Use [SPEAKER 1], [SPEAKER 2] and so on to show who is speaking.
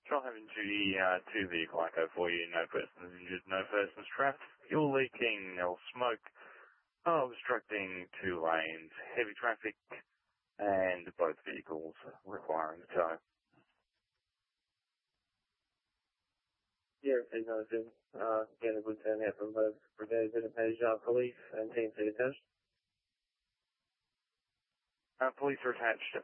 [SPEAKER 1] Still having duty, 2-vehicle echo for you. No persons injured, no persons trapped. Fuel leaking, or smoke, obstructing 2 lanes, heavy traffic, and both vehicles requiring a tow.
[SPEAKER 2] Yeah, please noted. Again, a good turnout from both brigades and police and teams attached.
[SPEAKER 1] Police are attached